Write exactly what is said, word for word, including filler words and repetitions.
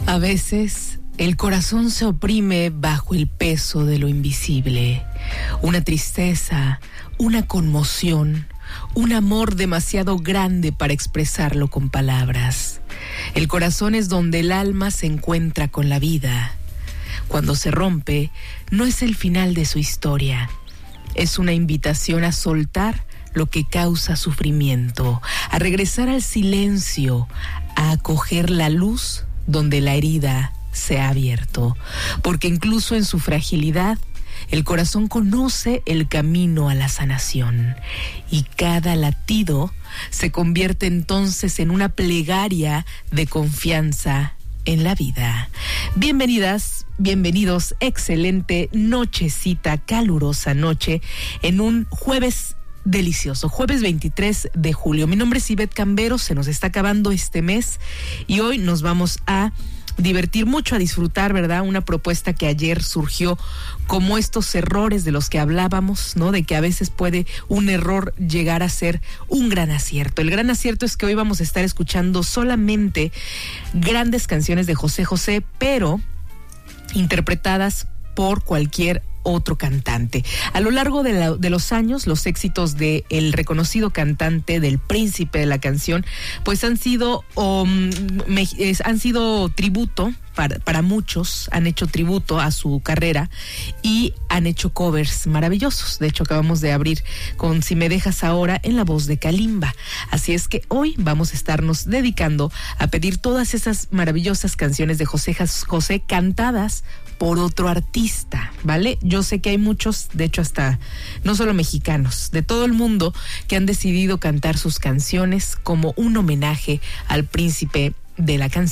A veces el corazón se oprime bajo el peso de lo invisible. Una tristeza, una conmoción, un amor demasiado grande para expresarlo con palabras. El corazón es donde el alma se encuentra con la vida. Cuando se rompe, no es el final de su historia. Es una invitación a soltar lo que causa sufrimiento, a regresar al silencio, a acoger la luz donde la herida se ha abierto. Porque incluso en su fragilidad, el corazón conoce el camino a la sanación. Y cada latido se convierte entonces en una plegaria de confianza en la vida. Bienvenidas, bienvenidos, excelente nochecita, calurosa noche en un jueves delicioso, jueves veintitrés de julio. Mi nombre es Ivette Cambero, se nos está acabando este mes y hoy nos vamos a divertir mucho, a disfrutar, ¿verdad? Una propuesta que ayer surgió como estos errores de los que hablábamos, ¿no? De que a veces puede un error llegar a ser un gran acierto. El gran acierto es que hoy vamos a estar escuchando solamente grandes canciones de José José, pero interpretadas por cualquier otro cantante. A lo largo de, la, de los años, los éxitos de el reconocido cantante, del príncipe de la canción, pues han sido um, me, es, han sido tributo para, para muchos, han hecho tributo a su carrera y han hecho covers maravillosos. De hecho, acabamos de abrir con Si me dejas ahora en la voz de Kalimba. Así es que hoy vamos a estarnos dedicando a pedir todas esas maravillosas canciones de José José cantadas por otro artista, ¿vale? Yo sé que hay muchos, de hecho hasta, no solo mexicanos, de todo el mundo, que han decidido cantar sus canciones como un homenaje al príncipe de la canción.